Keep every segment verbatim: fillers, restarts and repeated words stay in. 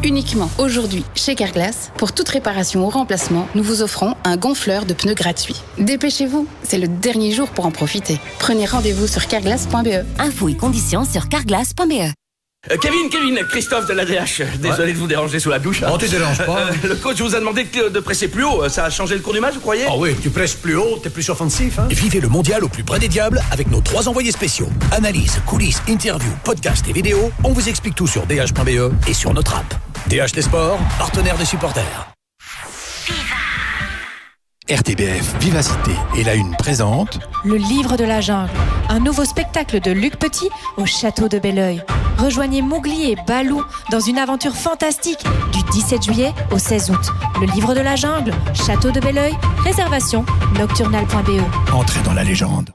Uniquement aujourd'hui, chez Carglass, pour toute réparation ou remplacement, nous vous offrons un gonfleur de pneus gratuit. Dépêchez-vous, c'est le dernier jour pour en profiter. Prenez rendez-vous sur carglass point b e. Infos et conditions sur carglass point b e. Euh, Kevin, Kevin, Christophe de l'A D H. Désolé ouais. de vous déranger sous la douche. Non, tu déranges pas. Euh, le coach vous a demandé de, de presser plus haut. Ça a changé le cours du match, vous croyez? Ah oh oui, tu presses plus haut, t'es plus offensif. Hein. Vivez le mondial au plus près des diables avec nos trois envoyés spéciaux. Analyse, coulisses, interviews, podcasts et vidéos. On vous explique tout sur d h point b e et sur notre app. D H des sports, partenaire des supporters. R T B F Vivacité et la Une présente Le Livre de la Jungle, un nouveau spectacle de Luc Petit au château de Belleuil. Rejoignez Mowgli et Balou dans une aventure fantastique du dix-sept juillet au seize août. Le Livre de la Jungle, château de Belleuil, réservation nocturnal point b e. Entrez dans la légende.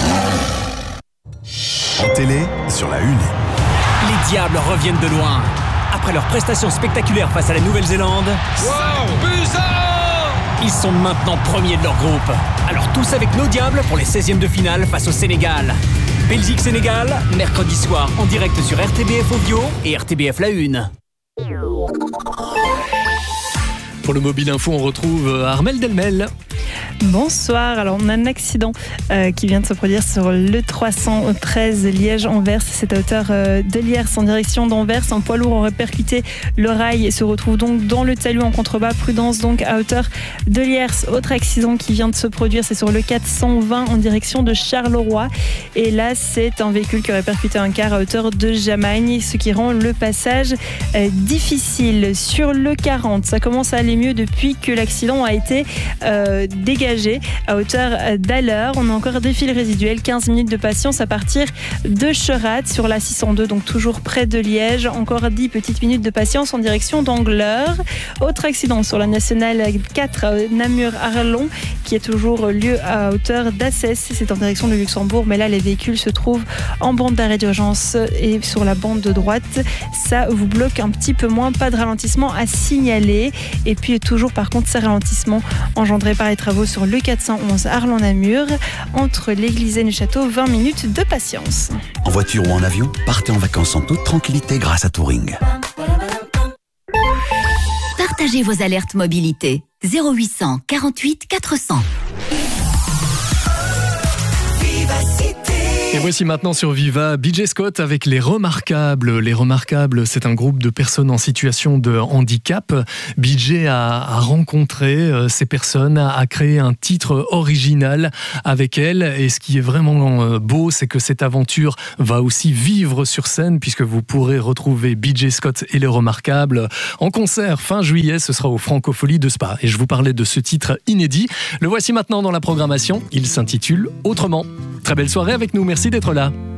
En télé, sur la Une. Les Diables reviennent de loin. Après leur prestation spectaculaire face à la Nouvelle-Zélande, wow, ils sont maintenant premiers de leur groupe. Alors tous avec nos Diables pour les seizièmes de finale face au Sénégal. Belgique-Sénégal, mercredi soir en direct sur R T B F Audio et R T B F La Une. Pour le Mobile Info, on retrouve Armelle Delmel. Bonsoir, alors on a un accident euh, qui vient de se produire sur le trois cent treize Liège-Anvers. C'est à hauteur euh, de Liers en direction d'Anvers. Un poids lourd aurait percuté le rail et se retrouve donc dans le talus en contrebas. Prudence donc à hauteur de Liers. Autre accident qui vient de se produire, c'est sur le quatre cent vingt en direction de Charleroi. Et là, c'est un véhicule qui aurait percuté un car à hauteur de Jamagne, ce qui rend le passage euh, difficile. Sur le quarante, ça commence à aller mieux depuis que l'accident a été euh, dégagé à hauteur d'Alleur. On a encore des fils résiduels, quinze minutes de patience à partir de Cherat sur la six cent deux, donc toujours près de Liège. Encore dix petites minutes de patience en direction d'Angleur. Autre accident sur la nationale quatre Namur-Arlon qui est toujours lieu à hauteur d'Assès. C'est en direction de Luxembourg, mais là les véhicules se trouvent en bande d'arrêt d'urgence et sur la bande de droite. Ça vous bloque un petit peu moins, pas de ralentissement à signaler. Et puis toujours par contre ces ralentissements engendrés par les travaux sur le quatre cent onze Arlon-Namur, entre l'église et le château, vingt minutes de patience. En voiture ou en avion, partez en vacances en toute tranquillité grâce à Touring. Partagez vos alertes mobilité. zéro huit cent quarante-huit quatre cents. Et voici maintenant sur Viva B J Scott avec Les Remarquables. Les Remarquables, c'est un groupe de personnes en situation de handicap. B J a, a rencontré euh, ces personnes, a, a créé un titre original avec elles. Et ce qui est vraiment euh, beau, c'est que cette aventure va aussi vivre sur scène, puisque vous pourrez retrouver B J Scott et Les Remarquables en concert fin juillet. Ce sera au Francofolie de Spa. Et je vous parlais de ce titre inédit. Le voici maintenant dans la programmation. Il s'intitule Autrement. Très belle soirée avec nous. Merci d'être là.